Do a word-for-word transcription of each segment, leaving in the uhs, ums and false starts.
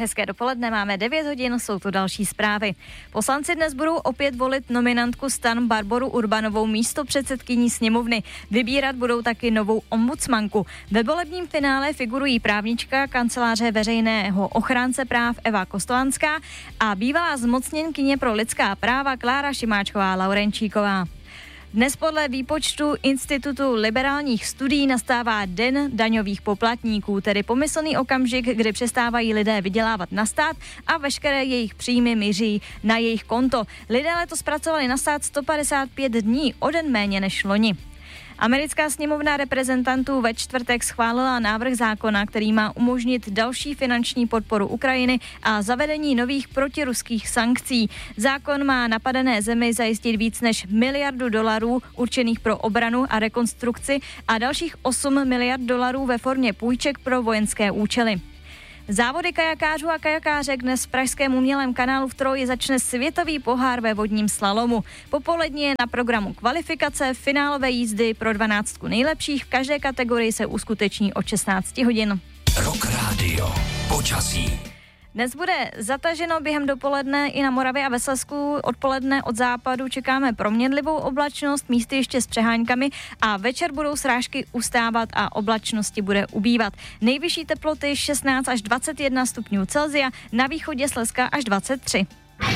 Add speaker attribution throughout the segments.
Speaker 1: Hezké dopoledne, máme devět hodin, jsou tu další zprávy. Poslanci dnes budou opět volit nominantku STAN Barboru Urbanovou místopředsedkyní sněmovny. Vybírat budou taky novou ombudsmanku. Ve volebním finále figurují právnička kanceláře veřejného ochránce práv Eva Kostolanská a bývalá zmocněnkyně pro lidská práva Klára Šimáčková-Laurenčíková. Dnes podle výpočtu Institutu liberálních studií nastává Den daňových poplatníků, tedy pomyslný okamžik, kdy přestávají lidé vydělávat na stát a veškeré jejich příjmy míří na jejich konto. Lidé letos pracovali na stát sto padesát pět dní, o den méně než loni. Americká sněmovna reprezentantů ve čtvrtek schválila návrh zákona, který má umožnit další finanční podporu Ukrajiny a zavedení nových protiruských sankcí. Zákon má napadené zemi zajistit víc než miliardu dolarů určených pro obranu a rekonstrukci a dalších osm miliard dolarů ve formě půjček pro vojenské účely. Závody kajakářů a kajakářek dnes v pražském umělém kanálu v Troji začne světový pohár ve vodním slalomu. Popolední je na programu kvalifikace, finálové jízdy pro dvanáctku nejlepších. V každé kategorii se uskuteční od šestnáct hodin.
Speaker 2: Rock Radio. Počasí.
Speaker 1: Dnes bude zataženo během dopoledne i na Moravě a ve Slezsku. Odpoledne od západu čekáme proměnlivou oblačnost, místy ještě s přeháňkami a večer budou srážky ustávat a oblačnosti bude ubývat. Nejvyšší teploty šestnáct až dvacet jedna stupňů Celsia, na východě Slezska až dvacet tři.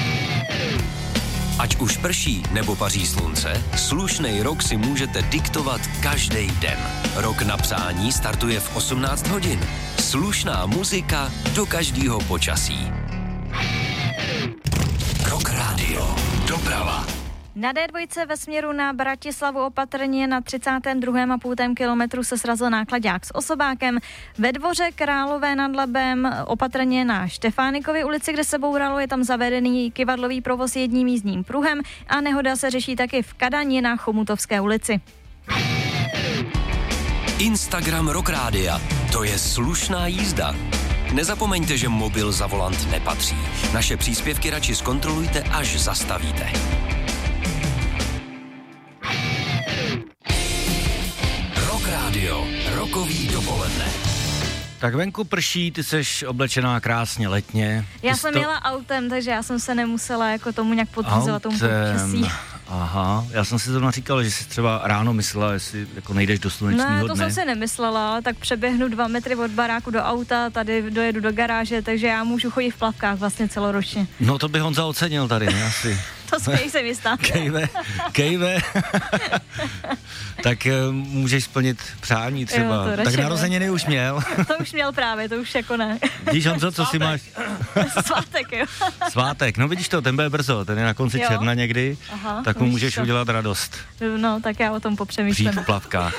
Speaker 2: Ať už prší nebo paří slunce, slušnej rok si můžete diktovat každý den. Rok na psání startuje v osmnáct hodin. Slušná muzika do každého počasí. Rock Radio. Doprava.
Speaker 1: Na dé dva ve směru na Bratislavu opatrně na třicátém druhém a půl kilometru se srazil náklaďák s osobákem. Ve Dvoře Králové nad Labem opatrně na Štefánikově ulici, kde se bouralo, je tam zavedený kyvadlový provoz jedním jízdním pruhem a nehoda se řeší taky v Kadani na Chomutovské ulici.
Speaker 2: Instagram Rock Rádia. To je slušná jízda. Nezapomeňte, že mobil za volant nepatří. Naše příspěvky radši zkontrolujte, až zastavíte. Rock Radio. Rokový dopoledne.
Speaker 3: Tak venku prší, ty seš oblečená krásně letně.
Speaker 1: Já
Speaker 3: ty
Speaker 1: jsem
Speaker 3: to...
Speaker 1: jela autem, takže já jsem se nemusela jako tomu nějak podřizovat tomu počasí.
Speaker 3: Aha, já jsem si zrovna říkala, že jsi třeba ráno myslela, jestli jako nejdeš do slunečního dne.
Speaker 1: No, to jsem si nemyslela, tak přeběhnu dva metry od baráku do auta, tady dojedu do garáže, takže já můžu chodit v plavkách vlastně celoročně.
Speaker 3: No to by Honza ocenil tady, ne, asi.
Speaker 1: To si nejsem jistá.
Speaker 3: Kejve, kejve. Tak uh, můžeš splnit přání třeba. Jo, tak narozeniny už měl.
Speaker 1: To už měl právě, to už jako ne.
Speaker 3: Víš, Honzo, co si máš?
Speaker 1: Svátek, jo.
Speaker 3: Svátek, no vidíš to, ten bude brzo, ten je na konci jo. června někdy, aha, tak mu můžeš to udělat radost.
Speaker 1: No, tak já o tom popřemýšlím.
Speaker 3: Přijít v plavkách.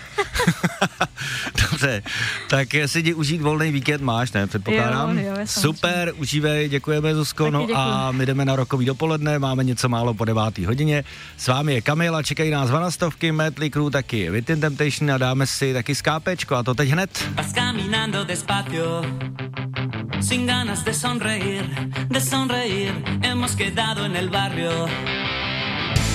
Speaker 3: Dobře, tak si jdi užít volný víkend máš, ne? Předpokládám.
Speaker 1: Jo, jo,
Speaker 3: super, užívej, děkujeme, Zuzko. No a my jdeme na rokový dopoledne, máme něco málo po devátý hodině. S vámi je Kamila, čekají nás Vanastovky, Mötley Crüe, taky Within Temptation a dáme si taky skápečko a to teď hned.
Speaker 4: Vas caminando despacio, sin ganas de sonreír, de sonreír, hemos quedado en el barrio.